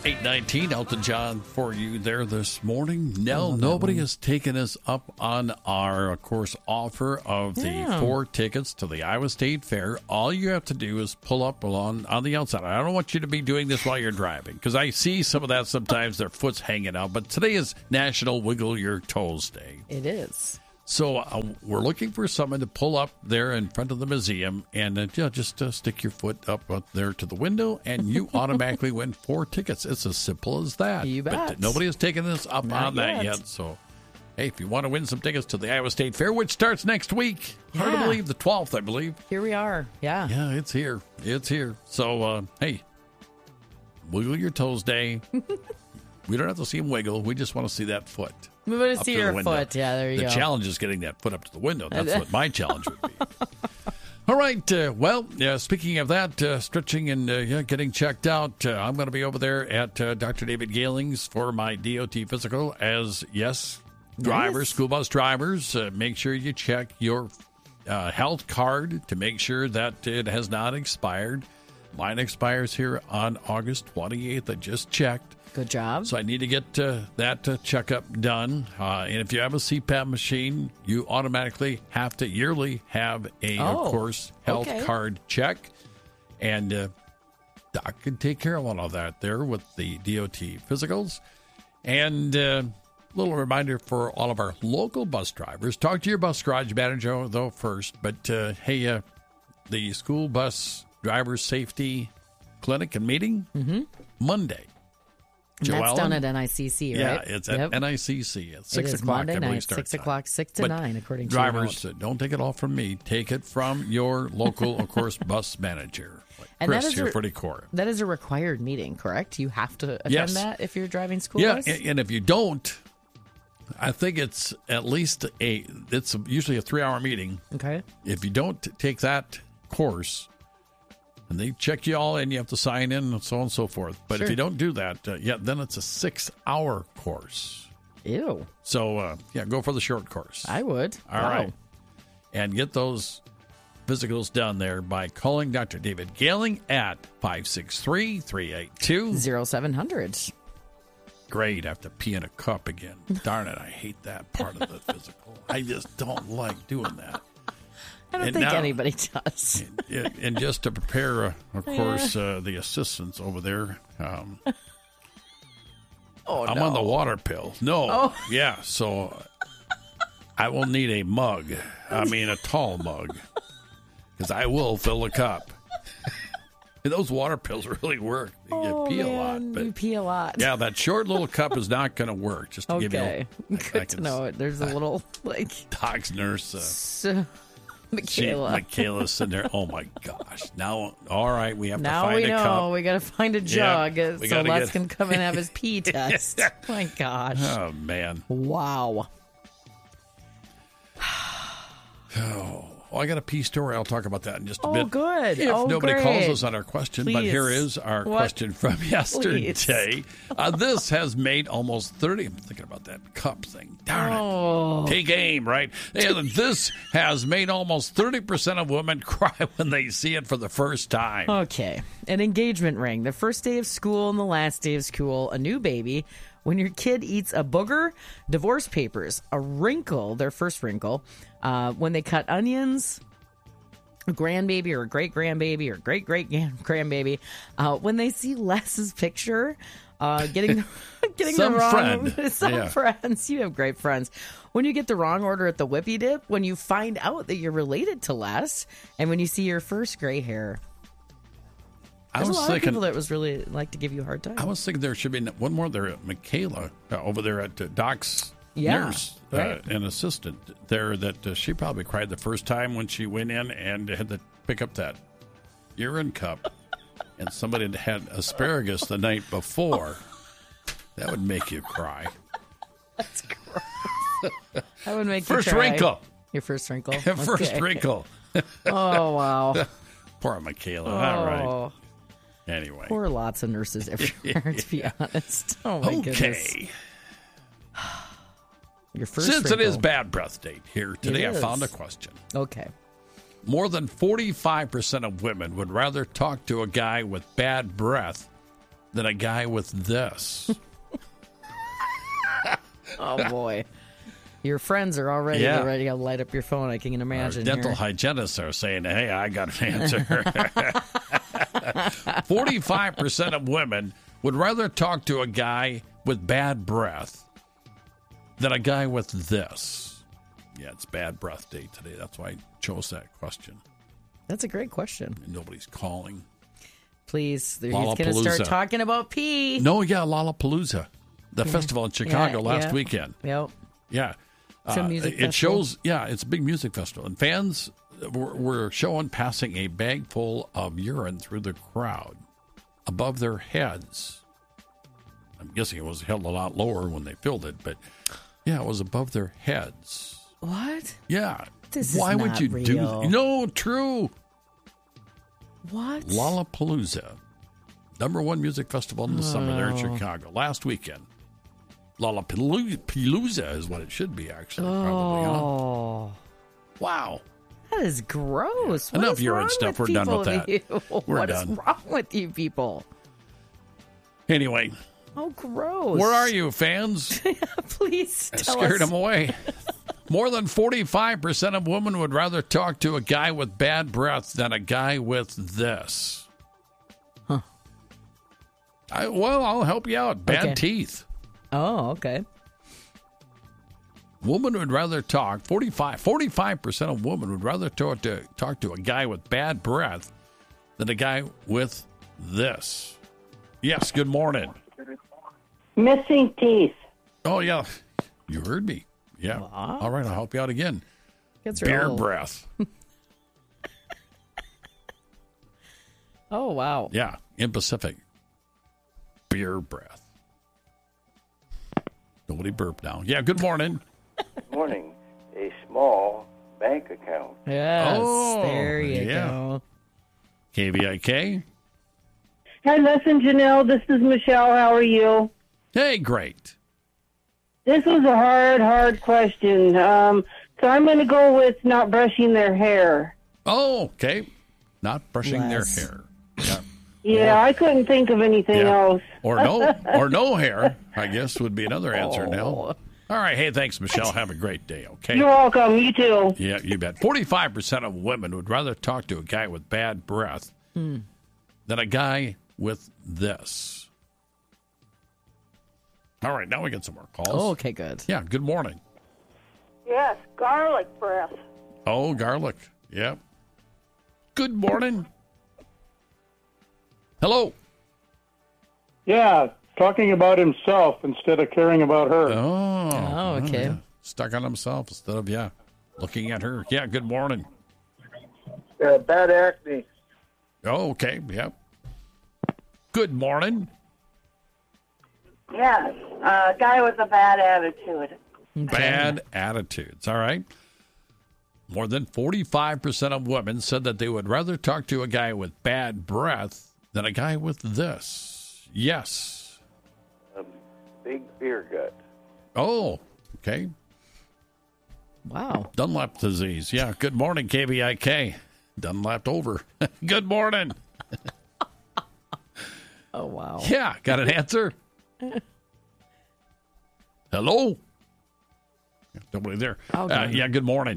8:19, Elton John for you there this morning. No, nobody has taken us up on our, of course, offer of the 4 tickets to the Iowa State Fair. All you have to do is pull up on the outside. I don't want you to be doing this while you're driving, because I see some of that sometimes, their foot's hanging out. But today is National Wiggle Your Toes Day. It is. So we're looking for someone to pull up there in front of the museum and just stick your foot up there to the window, and you automatically win 4 tickets. It's as simple as that. You bet. But nobody has taken this up on that yet. So, hey, if you want to win some tickets to the Iowa State Fair, which starts next week, hard to believe, the 12th, I believe. Here we are. Yeah. Yeah, it's here. It's here. So, hey, Wiggle Your Toes Day. We don't have to see them wiggle. We just want to see that foot. We want to see your foot. Yeah, there you go. The challenge is getting that foot up to the window. That's what my challenge would be. All right. Speaking of that, stretching and getting checked out, I'm going to be over there at Dr. David Galing's for my DOT physical. Drivers, school bus drivers, make sure you check your health card to make sure that it has not expired. Mine expires here on August 28th. I just checked. Good job. So I need to get that checkup done. And if you have a CPAP machine, you automatically have to yearly have of course, health card check. And Doc can take care of all of that there with the DOT physicals. And little reminder for all of our local bus drivers, talk to your bus garage manager, though, first. But, the school bus driver safety clinic and meeting, Monday. And that's done at NICC, right? Yeah, it's at NICC at 6 o'clock. Monday night, 6 o'clock, 6 to 9, according to drivers. Don't take it all from me. Take it from your local, of course, bus manager, like Chris here for Decorah. That is a required meeting, correct? You have to attend that if you're driving school bus? Yeah, and if you don't, I think it's at least it's usually a 3-hour meeting. Okay. If you don't take that course, and they check you all in, you have to sign in and so on and so forth. But if you don't do that, then it's a 6-hour course. Ew. So, go for the short course. I would. All right. And get those physicals done there by calling Dr. David Galing at 563-382-0700. Great. I have to pee in a cup again. Darn it. I hate that part of the physical. I just don't like doing that. I don't think anybody does. And just to prepare, of course, the assistants over there. I'm on the water pill. No. Oh. Yeah, so I will need a mug. I mean, a tall mug. Because I will fill a cup. And those water pills really work. You pee a lot. But you pee a lot. Yeah, that short little cup is not going to work. Just to give you a good to know it. There's a little, Doc's nurse. Michaela's sitting there. Oh my gosh! Now, all right, we have to find a cup. Now we got to find a jug so Les can come and have his pee test. My gosh! Oh man! Wow! I got a pee story. I'll talk about that in just a bit. Oh, good. If nobody calls us on our question, Please. But here is our question from yesterday. This has made almost 30. I'm thinking about that cup thing. Darn it. Take aim, right? And this has made almost 30% of women cry when they see it for the first time. Okay. An engagement ring. The first day of school and the last day of school. A new baby. When your kid eats a booger, divorce papers, a wrinkle, their first wrinkle, when they cut onions, a grandbaby or a great-grandbaby or great-great-grandbaby, when they see Les's picture, getting some the wrong friend. Friends. You have great friends. When you get the wrong order at the Whippy Dip, when you find out that you're related to Les, and when you see your first gray hair. There's a lot of people that was really like to give you a hard time. I was thinking there should be one more there at Michaela over there at Doc's nurse, an assistant there that she probably cried the first time when she went in and had to pick up that urine cup and somebody had asparagus the night before. That would make you cry. That's gross. That would make first you cry. Wrinkle. Your first wrinkle? First wrinkle. Oh, wow. Poor Michaela. All right. Anyway. Poor lots of nurses everywhere, to be honest. Oh, my goodness. Your first Since wrinkle. it is Bad Breath Day here today, I found a question. Okay. More than 45% of women would rather talk to a guy with bad breath than a guy with this? Oh, boy. Your friends are already ready to light up your phone, I can imagine. Our dental hygienists are saying, hey, I got an answer. 45% of women would rather talk to a guy with bad breath than a guy with this. Yeah, it's Bad Breath Day today. That's why I chose that question. That's a great question. And nobody's calling. Please, he's going to start talking about pee. No, Lollapalooza, the festival in Chicago last weekend. Yep. Yeah. It's a music festival. It shows, it's a big music festival. And fans were showing passing a bag full of urine through the crowd above their heads. I'm guessing it was held a lot lower when they filled it, but it was above their heads. What? Yeah. Why would you real. do? No, true. What? Lollapalooza, #1 music festival in the summer there in Chicago last weekend. Lollapalooza is what it should be, actually. Probably. Huh? Wow. That is gross. Yeah. Enough urine stuff. We're done with that. What is wrong with you people? Anyway. Oh, gross. Where are you, fans? Please tell us. Scared them away. More than 45% of women would rather talk to a guy with bad breath than a guy with this. Huh. I'll help you out. Bad teeth. Oh, okay. Woman would rather talk. 45% of women would rather talk to a guy with bad breath than a guy with this. Yes, good morning. Missing teeth. Oh, yeah. You heard me. Yeah. Wow. All right, I'll help you out again. Beer breath. Oh, wow. Yeah, in Pacific. Beer breath. Nobody burp now. Yeah, good morning. Good morning. A small bank account. Yes, there you go. KVIK. Hi, listen, Janelle. This is Michelle. How are you? Hey, great. This was a hard question. So I'm going to go with not brushing their hair. Oh, okay. Not brushing their hair. Yeah. Yeah, I couldn't think of anything else. Or no hair, I guess, would be another answer now. All right. Hey, thanks, Michelle. Have a great day, okay? You're welcome. You too. Yeah, you bet. 45% of women would rather talk to a guy with bad breath than a guy with this. All right, now we get some more calls. Oh, okay, good. Yeah, good morning. Yes, garlic breath. Oh, garlic. Yep. Good morning. Hello. Yeah, talking about himself instead of caring about her. Oh, okay. Yeah. Stuck on himself instead of, looking at her. Yeah, good morning. Bad acne. Oh, okay. Yep. Good morning. Yes, a guy with a bad attitude. Bad attitudes. All right. More than 45% of women said that they would rather talk to a guy with bad breath than a guy with this. Yes. A big beer gut. Oh, okay. Wow. Dunlap disease. Yeah. Good morning, KVIK. Dunlap over. Good morning. Oh, wow. Yeah. Got an answer? Hello? Nobody there. Yeah, good morning.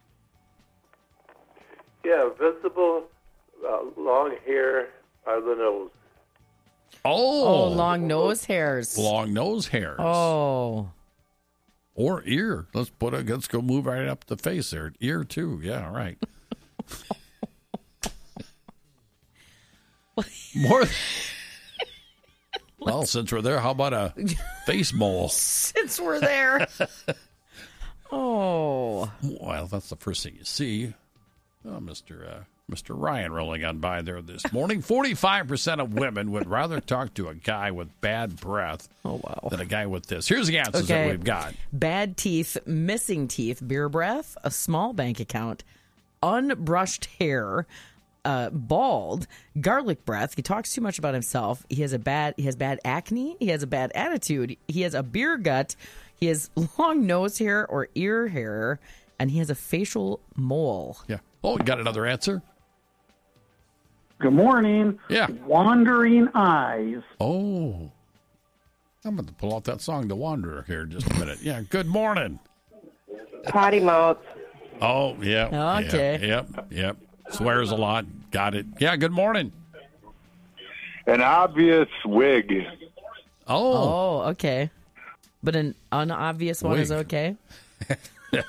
Yeah, visible long hair on the nose. Oh, long nose hairs. Long nose hairs. Oh. Or ear. Let's go move right up the face there. Ear too. Yeah, right. More. Well, since we're there, how about a face mole? Since we're there. Oh. Well, that's the first thing you see. Oh, Mr. Ryan rolling on by there this morning. 45% of women would rather talk to a guy with bad breath than a guy with this. Here's the answers that we've got. Bad teeth, missing teeth, beer breath, a small bank account, unbrushed hair, bald, garlic breath. He talks too much about himself. He has bad acne. He has a bad attitude. He has a beer gut. He has long nose hair or ear hair, and he has a facial mole. Yeah. Oh, you got another answer? Good morning. Yeah. Wandering Eyes. Oh. I'm going to pull out that song, The Wanderer, here in just a minute. Yeah, good morning. Potty mouth. Oh, yeah. Okay. Yep. Swears a lot. Got it. Yeah, good morning. An obvious wig. Oh, okay. But an unobvious one is okay?